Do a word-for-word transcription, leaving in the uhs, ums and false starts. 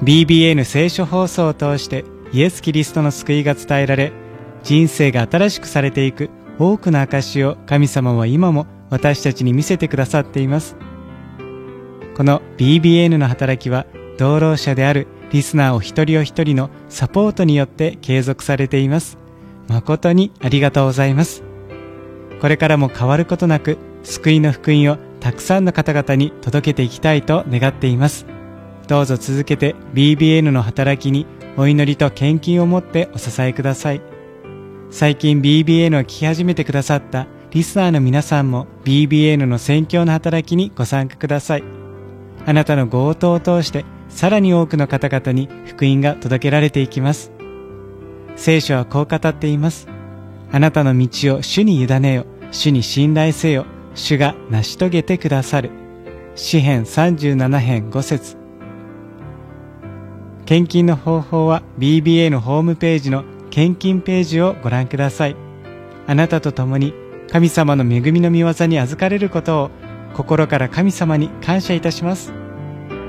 ビービーエーエヌ 聖書放送を通してイエス・キリストの救いが伝えられ、人生が新しくされていく多くの証を神様は今も私たちに見せてくださっています。この ビービーエヌ の働きは、同労者であるリスナーお一人お一人のサポートによって継続されています。誠にありがとうございます。これからも変わることなく、救いの福音をたくさんの方々に届けていきたいと願っています。どうぞ続けて ビービーエヌ の働きにお祈りと献金を持ってお支えください。最近 ビービーエヌ を聞き始めてくださったリスナーの皆さんも ビービーエヌ の宣教の働きにご参加ください。あなたのご応答を通してさらに多くの方々に福音が届けられていきます。聖書はこう語っています。あなたの道を主に委ねよ、主に信頼せよ、主が成し遂げてくださる。詩編さんじゅうなな編ご節。献金の方法は ビービーエー のホームページの献金ページをご覧ください。あなたと共に神様の恵みの御業に預かれることを心から神様に感謝いたします。